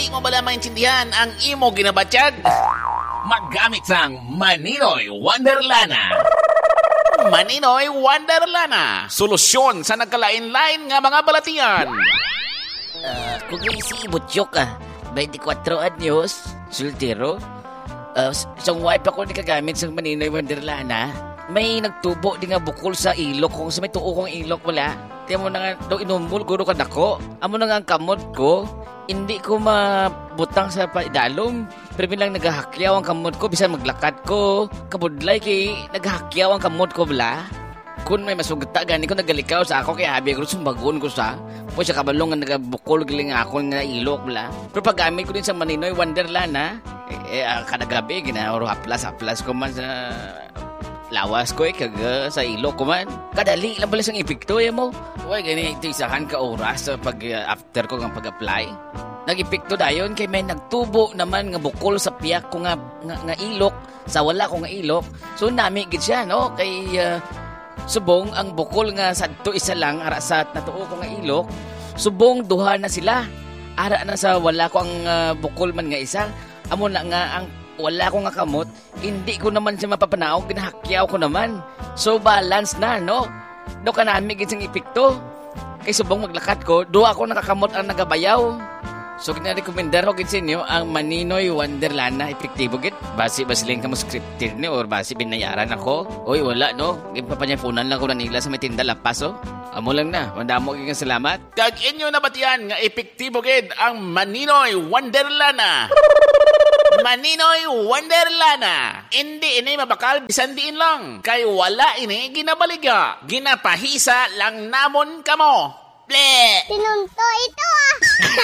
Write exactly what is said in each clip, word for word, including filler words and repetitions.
Hindi mo bala maintindihan ang imo ginabatyag? Maggamit sang Maninoy Wonderlana. Maninoy Wonderlana. Solusyon sa nagkalain-lain nga mga balatian. Uh, kung si Butyok ah, twenty-four anyos, soltero. Uh, sa wife ako ni kagamit sa Maninoy Wonderlana. May nagtubo di nga bukol sa ilok. Kung sa may tuo kong ilok wala. Tiyan mo na nga daw inumul, guro ka dako. Amo na nga ang kamot ko. Hindi ko mabutang sa paidalom. Pero bilang naghahakyaw ang kamot ko, bisan maglakad ko, kabudlay kay naghahakyaw ang kamot ko bala. Kung may masugta gani ko nagalikaw sa ako, kaya habi ko sumbagon ko sa. Po siya kabalong nga nagabukol giling ako nga ilok bala. Pero paggamit ko din sa Maninoy Wonderlana, eh, eh kada gabi, ginaoro haplas-haplas ko man sa lawas ko eh, kaga sa ilok ko man. Kadali lang pala sang epekto eh mo. Uy, gani ito isahan ka oras sa pag, uh, after ko ng pag-apply. Nag-epekto dayon kay may nagtubo naman nga bukol sa piyak ko nga, nga, nga ilok, sa wala ko nga ilok. So nami gid siya no kay uh, subong ang bukol nga sadto isa lang ara sa natuo ko nga ilok. Subong duha na sila. Ara na sa wala ko ang uh, bukol man nga isa. Amo na nga ang wala ko nga kamot, hindi ko naman siya mapapanaog, ginahakyaw ko naman. So balance na no. Do ka nami gid sing epekto. Kay subong maglakat ko, do ako nakakamot ang nagabayaw. So, kina-recommendar ko sa inyo ang Maninoy Wonderlana. Epektibo gid. Basi ba siling ka mo scripted ni or basi binayaran ako? Uy, wala no. Ipapanyapunan lang ko na nila sa may tinda lapas oh. Amo lang na. Mandamo kang salamat. Kag inyo nabatian nga epektibo gid ang Maninoy Wonderlana. Maninoy Wonderlana. Hindi ini mabakal bisan diin lang. Kay wala ini ginabaliga. Ginapahisa lang namon kamo. Ble! Tinunto ito ah!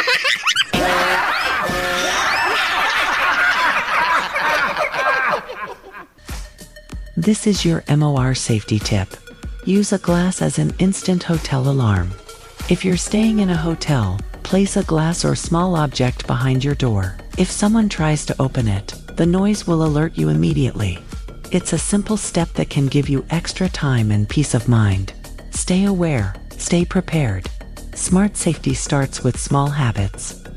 This is your M O R safety tip. Use a glass as an instant hotel alarm. If you're staying in a hotel, place a glass or small object behind your door. If someone tries to open it, the noise will alert you immediately. It's a simple step that can give you extra time and peace of mind. Stay aware, stay prepared. Smart safety starts with small habits.